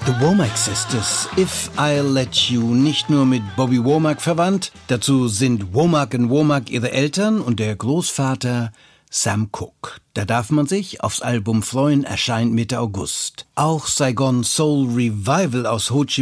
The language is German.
The Womack Sisters, If I'll Let You, nicht nur mit Bobby Womack verwandt, dazu sind Womack & Womack ihre Eltern und der Großvater Sam Cooke. Da darf man sich aufs Album freuen, erscheint Mitte August. Auch Saigon Soul Revival aus Ho Chi